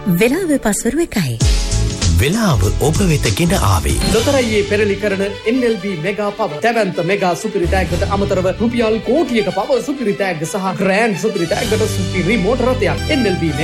වෙලාව පස්වරු 1යි. වෙලාව ඔබ වෙත ගෙන ආවේ. ලොතරැයියේ පෙරලි කරන NLB මෙගා පව. දැවැන්ත මෙගා සුපිරි තෑග්ගට අමතරව රුපියල් කෝටියක පව සුපිරි තෑග්ග සහ ග්‍රෑන්ඩ් සුපිරි තෑග්ගට සුපිරි මෝටර රථයක්. NLB